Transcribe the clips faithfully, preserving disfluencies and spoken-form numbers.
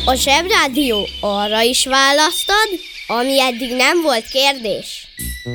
A Zsebrádió arra is választad, ami eddig nem volt kérdés.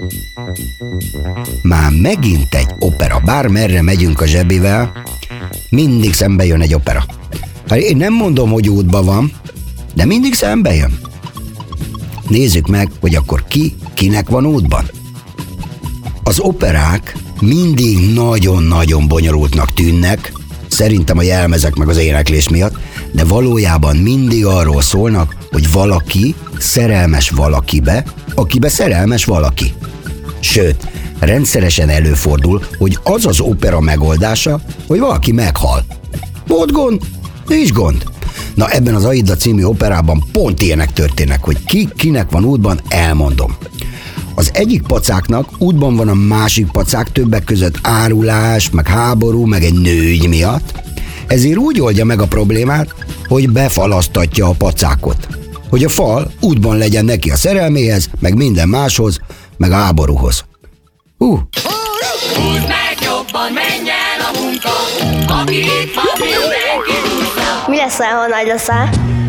Már megint egy opera. Bármerre megyünk a Zsebivel, mindig szembe jön egy opera. Hát én nem mondom, hogy útban van, de mindig szembe jön. Nézzük meg, hogy akkor ki, kinek van útban. Az operák mindig nagyon-nagyon bonyolultnak tűnnek, szerintem a jelmezek meg az éneklés miatt, de valójában mindig arról szólnak, hogy valaki szerelmes valakibe, akibe szerelmes valaki. Sőt, rendszeresen előfordul, hogy az az opera megoldása, hogy valaki meghal. Volt gond? Nincs gond. Na, ebben az Aida című operában pont ilyenek történnek, hogy ki kinek van útban, elmondom. Az egyik pacáknak útban van a másik pacák, többek között árulás, meg háború, meg egy nőügy miatt, ezért úgy oldja meg a problémát, hogy befalasztatja a pacákot. Hogy a fal útban legyen neki a szerelméhez, meg minden máshoz, meg a háborúhoz. Hú! Húzd meg jobban, menj el a munka, aki itt van, mindenki húzza. Mi lesz, ha nagy leszel?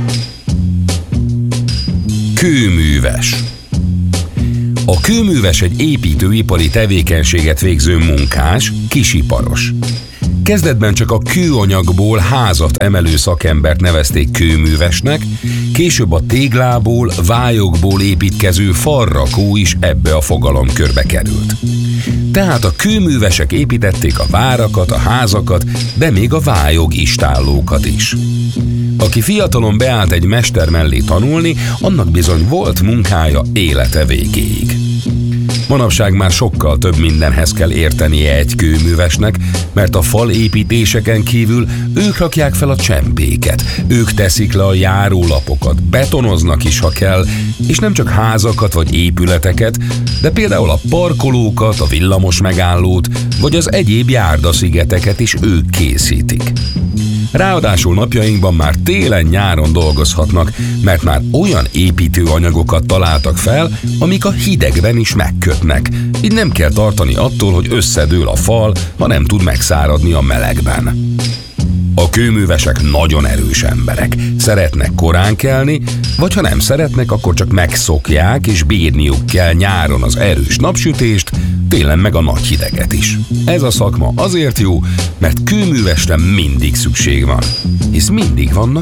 Kőműves. A kőműves egy építőipari tevékenységet végző munkás, kisiparos. Kezdetben csak a kőanyagból házat emelő szakembert nevezték kőművesnek, később a téglából, vályokból építkező falrakó is ebbe a fogalomkörbe került. Tehát a kőművesek építették a várakat, a házakat, de még a vályog istállókat is. Aki fiatalon beállt egy mester mellé tanulni, annak bizony volt munkája élete végéig. Manapság már sokkal több mindenhez kell értenie egy kőművesnek, mert a falépítéseken kívül ők rakják fel a csempéket, ők teszik le a járólapokat, betonoznak is, ha kell, és nem csak házakat vagy épületeket, de például a parkolókat, a villamos megállót, vagy az egyéb járdaszigeteket is ők készítik. Ráadásul napjainkban már télen-nyáron dolgozhatnak, mert már olyan építőanyagokat találtak fel, amik a hidegben is megkötnek. Így nem kell tartani attól, hogy összedől a fal, ha nem tud megszáradni a melegben. A kőművesek nagyon erős emberek. Szeretnek korán kelni, vagy ha nem szeretnek, akkor csak megszokják, és bírniuk kell nyáron az erős napsütést, télen meg a nagy hideget is. Ez a szakma azért jó, mert kőművesre mindig szükség van, hisz mindig vannak